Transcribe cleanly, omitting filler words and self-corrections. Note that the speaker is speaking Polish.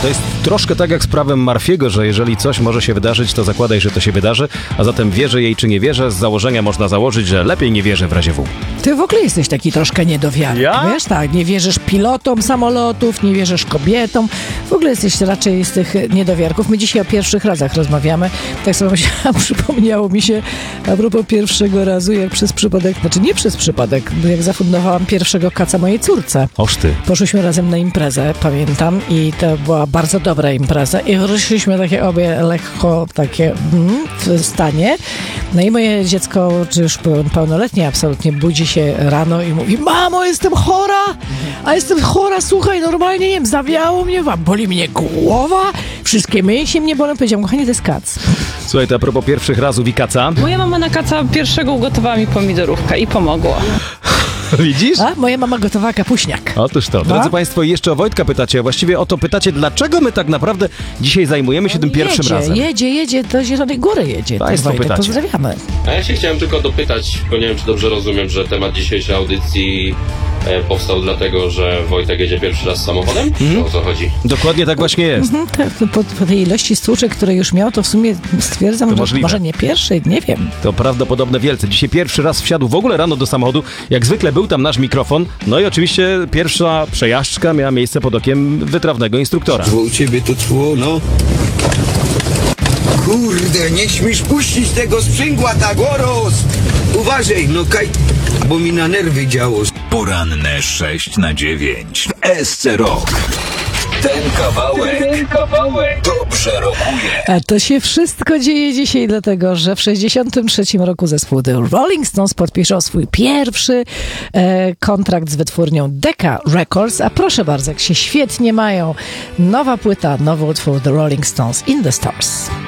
To jest troszkę tak jak z prawem Murphy'ego, że jeżeli coś może się wydarzyć, to zakładaj, że to się wydarzy, a zatem wierzę jej czy nie wierzę, z założenia można założyć, że lepiej nie wierzę w razie W. Ty w ogóle jesteś taki troszkę niedowiarek, wiesz, tak, nie wierzysz pilotom samolotów, nie wierzysz kobietom, w ogóle jesteś raczej z tych niedowiarków. My dzisiaj o pierwszych razach rozmawiamy, tak samo przypomniało mi się a propos pierwszego razu, jak przez przypadek, znaczy nie przez przypadek, jak zafundowałam pierwszego kaca mojej córce. Oż ty. Poszłyśmy razem na imprezę, pamiętam, i to była bardzo dobra impreza i ruszyliśmy takie obie lekko takie w stanie. No i moje dziecko, czy już pełnoletnie absolutnie, budzi się rano i mówi: mamo, jestem chora, słuchaj, normalnie, nie wiem, zawiało mnie, boli mnie głowa, wszystkie mięśnie mnie bolą. Powiedziałam: kochanie, to jest kac. Słuchaj, to a propos pierwszych razów i kaca. Moja mama na kaca pierwszego ugotowała mi pomidorówkę i pomogło. Widzisz? A moja mama gotowała kapuśniak. Otóż to. Drodzy Państwo, jeszcze o Wojtka pytacie, a właściwie o to pytacie, dlaczego my tak naprawdę dzisiaj zajmujemy się tym pierwszym razem. Jedzie, do Zielonej Góry jedzie. Państwo Wojtek, pytacie. pozdrawiamy. A ja się chciałem tylko dopytać, bo nie wiem, czy dobrze rozumiem, że temat dzisiejszej audycji powstał dlatego, że Wojtek jedzie pierwszy raz samochodem? O co chodzi? Dokładnie tak właśnie jest. Po tej ilości stłuczek, które już miał, to w sumie stwierdzam, To że możliwe. może nie pierwszy, nie wiem. To prawdopodobne wielce. Dzisiaj pierwszy raz wsiadł w ogóle rano do samochodu. Jak zwykle był tam nasz mikrofon. No i oczywiście pierwsza przejażdżka miała miejsce pod okiem wytrawnego instruktora. U ciebie to tło, no. Kurde, nie śmiesz puścić tego sprzęgła, tak, Oros! Uważaj, no bo mi na nerwy działo. Poranne 6/9 w SC Rock. Ten kawałek dobrze rokuje. A to się wszystko dzieje dzisiaj, dlatego że w 1963 roku zespół The Rolling Stones podpiszą swój pierwszy kontrakt z wytwórnią Decca Records, a proszę bardzo, jak się świetnie mają. Nowa płyta, nowy utwór The Rolling Stones, In the Stars.